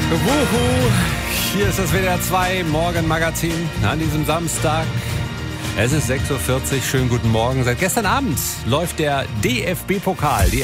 Wuhu, hier ist das WDR 2 Morgenmagazin an diesem Samstag. Es ist 6:40 Uhr, schönen guten Morgen. Seit gestern Abend läuft der DFB-Pokal. Die